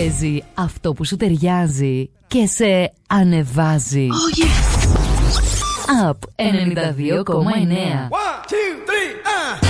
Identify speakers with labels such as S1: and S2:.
S1: Παίζει αυτό που σου ταιριάζει και σε ανεβάζει.
S2: Oh yes.
S1: Up 92,9.
S3: 1, 2, 3,